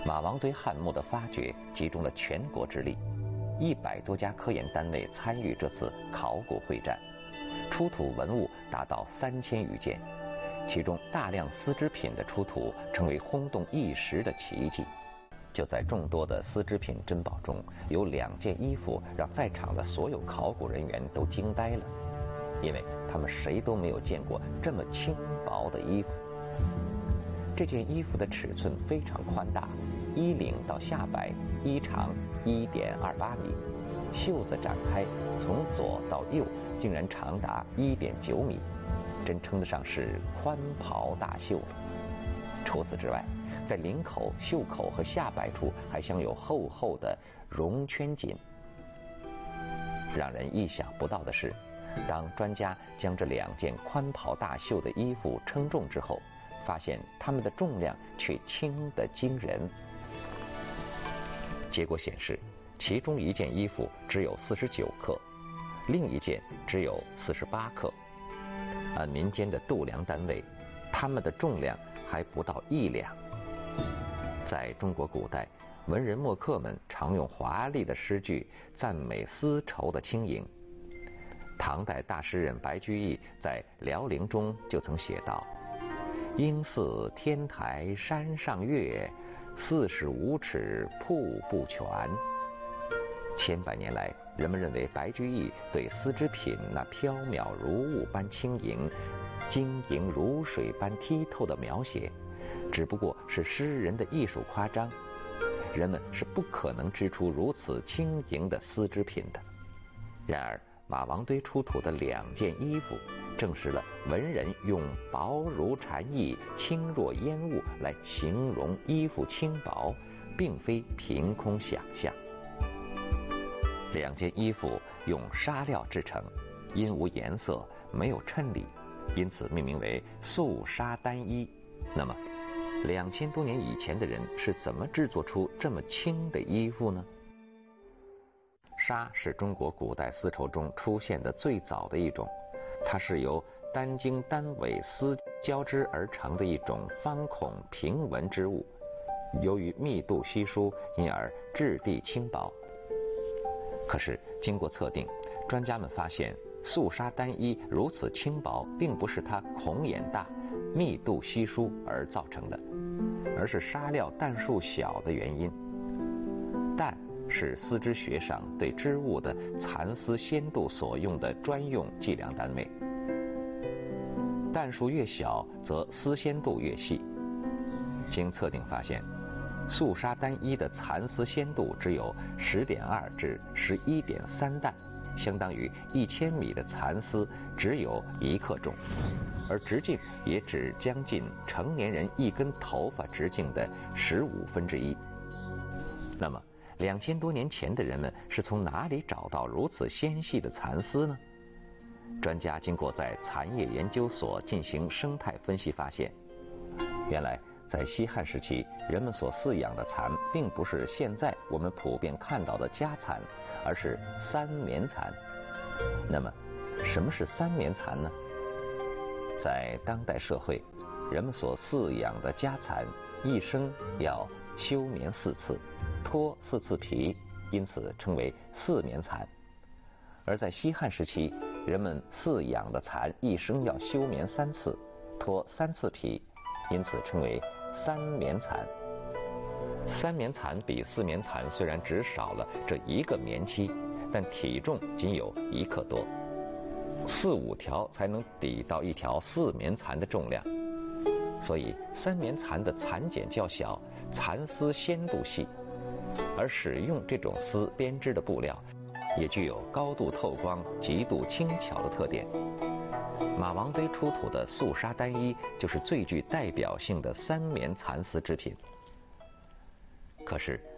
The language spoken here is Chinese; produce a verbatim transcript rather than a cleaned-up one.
马王堆汉墓的发掘集中了全国之力，一百多家科研单位参与这次考古会战，出土文物达到三千余件，其中大量丝织品的出土成为轰动一时的奇迹。就在众多的丝织品珍宝中，有两件衣服让在场的所有考古人员都惊呆了，因为他们谁都没有见过这么轻薄的衣服。这件衣服的尺寸非常宽大，衣领到下摆衣长 一点二八米，袖子展开从左到右竟然长达 一点九米，真称得上是宽袍大袖了。除此之外，在领口、袖口和下摆处还镶有厚厚的绒圈锦。让人意想不到的是，当专家将这两件宽袍大袖的衣服称重之后，发现它们的重量却轻得惊人。结果显示，其中一件衣服只有四十九克，另一件只有四十八克。按民间的度量单位，它们的重量还不到一两。在中国古代，文人墨客们常用华丽的诗句赞美丝绸的轻盈。唐代大诗人白居易在《辽陵》中就曾写道：“应似天台山上月，四十五尺瀑布泉。”千百年来，人们认为白居易对丝织品那飘渺如雾般轻盈、晶莹如水般剔透的描写，只不过是诗人的艺术夸张，人们是不可能织出如此轻盈的丝织品的。然而，马王堆出土的两件衣服，证实了文人用薄如蝉翼、轻若烟雾来形容衣服轻薄，并非凭空想象。两件衣服用纱料制成，因无颜色，没有衬里，因此命名为素纱单衣。那么，两千多年以前的人是怎么制作出这么轻的衣服呢？纱是中国古代丝绸中出现的最早的一种，它是由单茎单尾丝交织而成的一种方孔平纹织物，由于密度稀疏，因而质地轻薄。可是经过测定，专家们发现素纱单衣如此轻薄，并不是它孔眼大、密度稀疏而造成的，而是纱料弹数小的原因。弹是丝织学上对织物的蚕丝纤度所用的专用计量单位，弹数越小，则丝纤度越细。经测定发现，素纱单衣的蚕丝纤度只有 十点二 至 十一点三 担，相当于一千米的蚕丝只有一克重，而直径也只将近成年人一根头发直径的十五分之一。那么，两千多年前的人们是从哪里找到如此纤细的蚕丝呢？专家经过在蚕业研究所进行生态分析发现，原来在西汉时期，人们所饲养的蚕并不是现在我们普遍看到的家蚕，而是三棉蚕。那么，什么是三棉蚕呢？在当代社会，人们所饲养的家蚕一生要休眠四次，脱四次皮，因此称为四棉蚕。而在西汉时期，人们饲养的蚕一生要休眠三次，脱三次皮，因此称为三棉蚕。三棉蚕比四棉蚕虽然只少了这一个棉期，但体重仅有一克多，四五条才能抵到一条四棉蚕的重量。所以三棉蚕的蚕茧较小，蚕丝纤度细，而使用这种丝编织的布料也具有高度透光、极度轻巧的特点。马王堆出土的素纱单衣就是最具代表性的三棉蚕丝织品。可是